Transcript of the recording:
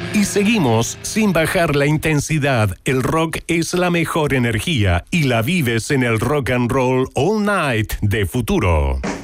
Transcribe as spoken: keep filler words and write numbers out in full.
Y seguimos sin bajar la intensidad. El rock es la mejor energía y la vives en el Rock and Roll All Night de Futuro.